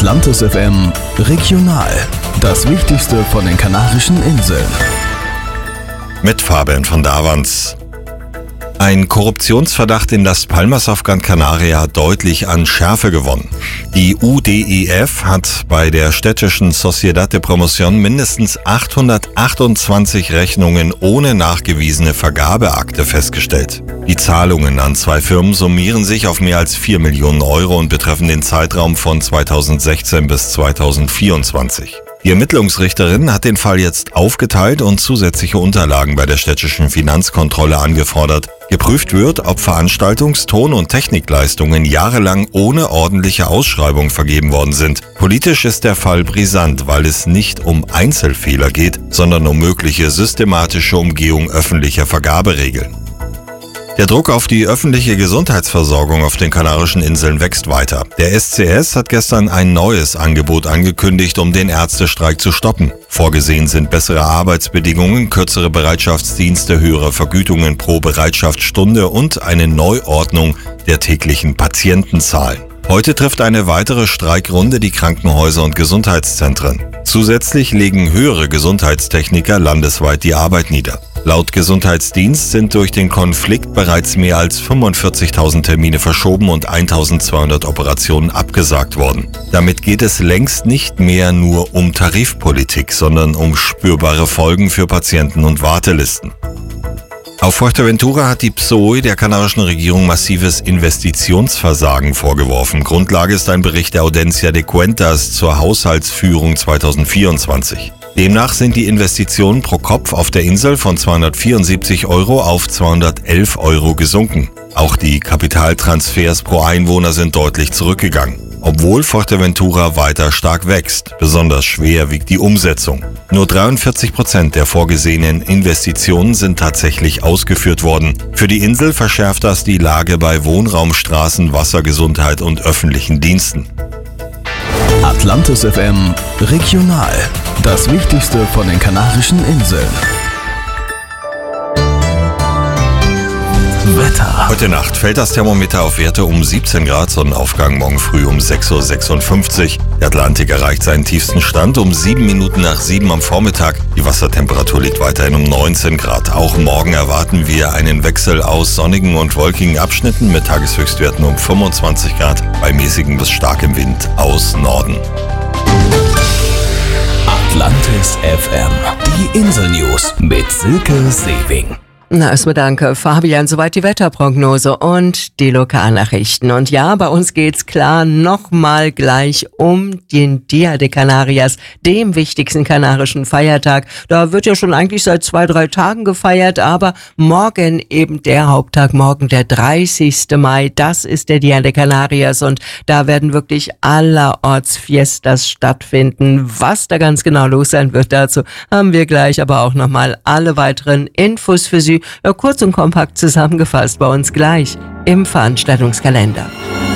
Atlantis FM Regional. Das Wichtigste von den Kanarischen Inseln. Mit Fabian von Davans. Ein Korruptionsverdacht in Las Palmas auf Gran Canaria hat deutlich an Schärfe gewonnen. Die UDEF hat bei der städtischen Sociedad de Promoción mindestens 828 Rechnungen ohne nachgewiesene Vergabeakte festgestellt. Die Zahlungen an 2 Firmen summieren sich auf mehr als 4 Millionen Euro und betreffen den Zeitraum von 2016 bis 2024. Die Ermittlungsrichterin hat den Fall jetzt aufgeteilt und zusätzliche Unterlagen bei der städtischen Finanzkontrolle angefordert. Geprüft wird, ob Veranstaltungs-, Ton- und Technikleistungen jahrelang ohne ordentliche Ausschreibung vergeben worden sind. Politisch ist der Fall brisant, weil es nicht um Einzelfehler geht, sondern um mögliche systematische Umgehung öffentlicher Vergaberegeln. Der Druck auf die öffentliche Gesundheitsversorgung auf den Kanarischen Inseln wächst weiter. Der SCS hat gestern ein neues Angebot angekündigt, um den Ärztestreik zu stoppen. Vorgesehen sind bessere Arbeitsbedingungen, kürzere Bereitschaftsdienste, höhere Vergütungen pro Bereitschaftsstunde und eine Neuordnung der täglichen Patientenzahlen. Heute trifft eine weitere Streikrunde die Krankenhäuser und Gesundheitszentren. Zusätzlich legen höhere Gesundheitstechniker landesweit die Arbeit nieder. Laut Gesundheitsdienst sind durch den Konflikt bereits mehr als 45.000 Termine verschoben und 1.200 Operationen abgesagt worden. Damit geht es längst nicht mehr nur um Tarifpolitik, sondern um spürbare Folgen für Patienten und Wartelisten. Auf Fuerteventura hat die PSOE der kanarischen Regierung massives Investitionsversagen vorgeworfen. Grundlage ist ein Bericht der Audiencia de Cuentas zur Haushaltsführung 2024. Demnach sind die Investitionen pro Kopf auf der Insel von 274 Euro auf 211 Euro gesunken. Auch die Kapitaltransfers pro Einwohner sind deutlich zurückgegangen, obwohl Fuerteventura weiter stark wächst. Besonders schwer wiegt die Umsetzung. Nur 43% der vorgesehenen Investitionen sind tatsächlich ausgeführt worden. Für die Insel verschärft das die Lage bei Wohnraum, Straßen, Wasser, Gesundheit und öffentlichen Diensten. Atlantis FM Regional. Das Wichtigste von den Kanarischen Inseln. Wetter. Heute Nacht fällt das Thermometer auf Werte um 17 Grad, Sonnenaufgang morgen früh um 6.56 Uhr. Der Atlantik erreicht seinen tiefsten Stand um 7 Minuten nach 7 am Vormittag. Die Wassertemperatur liegt weiterhin um 19 Grad. Auch morgen erwarten wir einen Wechsel aus sonnigen und wolkigen Abschnitten mit Tageshöchstwerten um 25 Grad bei mäßigem bis starkem Wind aus Norden. Atlantis FM. Die Insel-News mit Silke Sewing. Na, erstmal danke, Fabian. Soweit die Wetterprognose und die Lokalnachrichten. Und ja, bei uns geht's klar nochmal gleich um den Dia de Canarias, dem wichtigsten kanarischen Feiertag. Da wird ja schon eigentlich seit 2-3 Tagen gefeiert, aber morgen eben der Haupttag, morgen der 30. Mai, das ist der Dia de Canarias und da werden wirklich allerorts Fiestas stattfinden. Was da ganz genau los sein wird, dazu haben wir gleich aber auch nochmal alle weiteren Infos für Sie. Ja, kurz und kompakt zusammengefasst bei uns gleich im Veranstaltungskalender.